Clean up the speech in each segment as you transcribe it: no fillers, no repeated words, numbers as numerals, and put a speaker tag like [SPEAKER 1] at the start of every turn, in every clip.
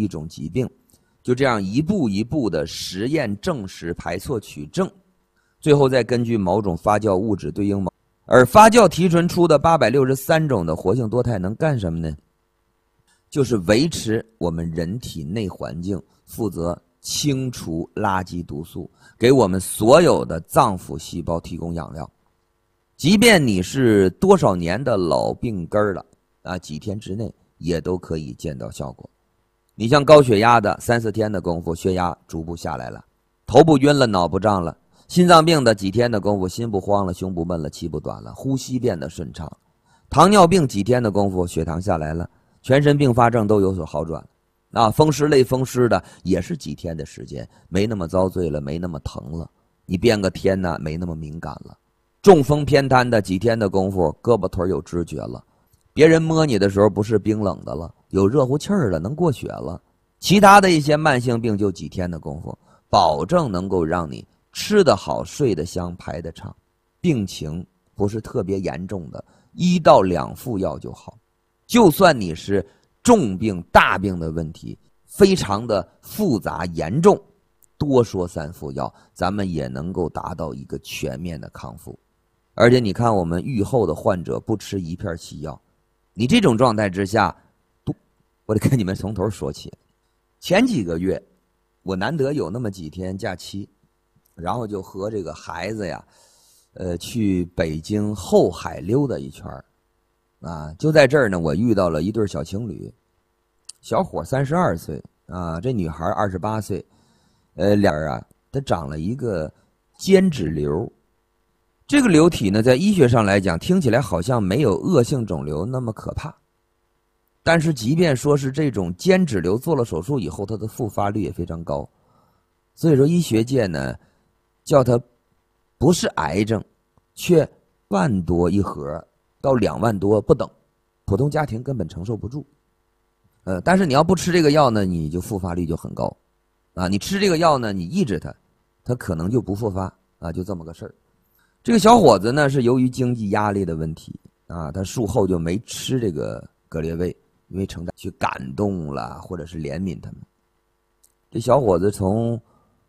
[SPEAKER 1] 一种疾病，就这样一步一步的实验证实排错取证，最后再根据某种发酵物质对应某。而发酵提纯出的863种的活性多肽能干什么呢？就是维持我们人体内环境，负责清除垃圾毒素，给我们所有的脏腑细胞提供养料。即便你是多少年的老病根了啊，几天之内也都可以见到效果。你像高血压的3、4天的功夫，血压逐步下来了，头不晕了，脑不胀了；心脏病的几天的功夫，心不慌了，胸不闷了，气不短了，呼吸变得顺畅；糖尿病几天的功夫，血糖下来了，全身并发症都有所好转。风湿类风湿的也是几天的时间，没那么遭罪了，没那么疼了，你变个天呢，没那么敏感了。中风偏瘫的几天的功夫，胳膊腿有知觉了，别人摸你的时候不是冰冷的了，有热乎气儿了，能过血了。其他的一些慢性病就几天的功夫，保证能够让你吃得好，睡得香，排得畅，病情不是特别严重的，1到2副药就好。就算你是重病大病的问题，非常的复杂严重，多说3副药，咱们也能够达到一个全面的康复。而且你看我们愈后的患者不吃一片西药，你这种状态之下，我得跟你们从头说起。前几个月我难得有那么几天假期，然后就和这个孩子呀去北京后海溜达一圈啊，就在这儿呢，我遇到了一对小情侣，小伙32岁啊，这女孩28岁，俩人啊，他长了一个间质瘤。这个瘤体呢，在医学上来讲，听起来好像没有恶性肿瘤那么可怕，但是即便说是这种间质瘤做了手术以后，它的复发率也非常高。所以说医学界呢，叫它不是癌症，却1万多一盒到2万多不等，普通家庭根本承受不住。但是你要不吃这个药呢，你就复发率就很高啊。你吃这个药呢，你抑制它，它可能就不复发啊，就这么个事儿。这个小伙子呢，是由于经济压力的问题啊，他术后就没吃这个格列卫，因为承担去感动了或者是怜悯他们。这小伙子从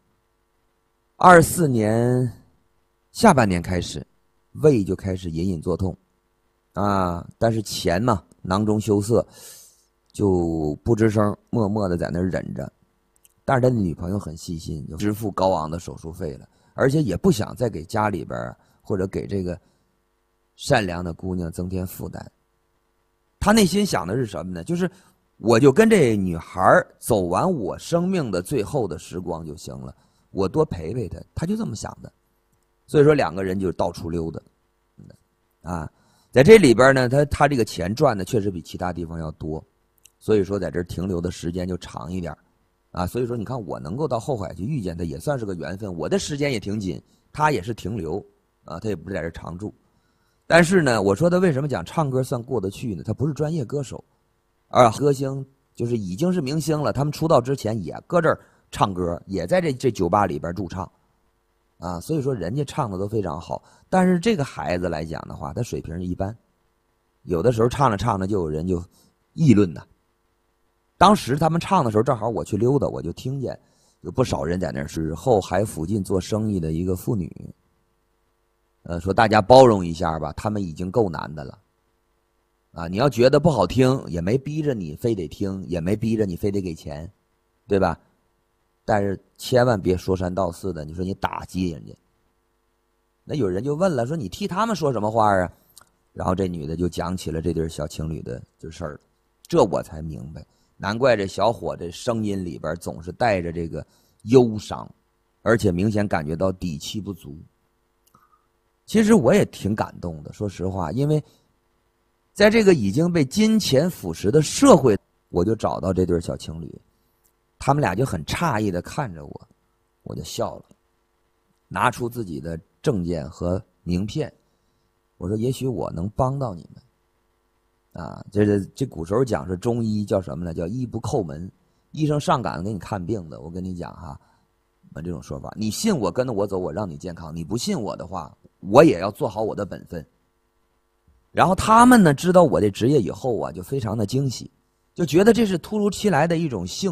[SPEAKER 1] 24年下半年开始，胃就开始隐隐作痛啊，但是钱嘛，囊中羞涩，就不吱声，默默的在那儿忍着。但是他的女朋友很细心，就支付高昂的手术费了，而且也不想再给家里边或者给这个善良的姑娘增添负担。他内心想的是什么呢？就是我就跟这女孩走完我生命的最后的时光就行了，我多陪陪她，他就这么想的。所以说2个人就到处溜达啊，在这里边呢，他这个钱赚的确实比其他地方要多，所以说在这停留的时间就长一点啊。所以说你看我能够到后海去遇见他，也算是个缘分。我的时间也挺紧，他也是停留啊，他也不是在这常住。但是呢，我说他为什么讲唱歌算过得去呢？他不是专业歌手，歌星就是已经是明星了，他们出道之前也搁这儿唱歌，也在这酒吧里边驻唱啊。所以说人家唱的都非常好。但是这个孩子来讲的话，他水平一般，有的时候唱着唱着就有人就议论呢。当时他们唱的时候，正好我去溜达，我就听见有不少人在那儿，是后海附近做生意的一个妇女，说大家包容一下吧，他们已经够难的了啊！你要觉得不好听，也没逼着你非得听，也没逼着你非得给钱，对吧？但是千万别说三道四的，你说你打击人家。那有人就问了，说你替他们说什么话啊？然后这女的就讲起了这对小情侣的这事儿，这我才明白，难怪这小伙这声音里边总是带着这个忧伤，而且明显感觉到底气不足。其实我也挺感动的，说实话，因为在这个已经被金钱腐蚀的社会，我就找到这对小情侣，他们俩就很诧异的看着我，我就笑了，拿出自己的证件和名片，我说也许我能帮到你们啊。这古时候讲是中医叫什么呢？叫医不叩门，医生上岗给你看病的。我跟你讲哈，这种说法，你信我跟着我走，我让你健康；你不信我的话，我也要做好我的本分。然后他们呢，知道我这职业以后啊，就非常的惊喜，就觉得这是突如其来的一种幸